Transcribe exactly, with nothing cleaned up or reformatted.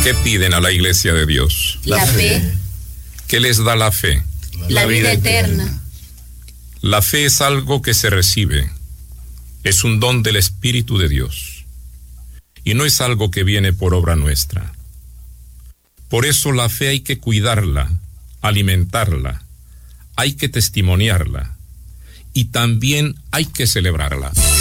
¿Qué piden a la iglesia de Dios? La fe. ¿Qué les da la fe? La vida eterna. La fe es algo que se recibe. Es un don del Espíritu de Dios. Y no es algo que viene por obra nuestra. Por eso la fe hay que cuidarla, alimentarla, hay que testimoniarla y también hay que celebrarla.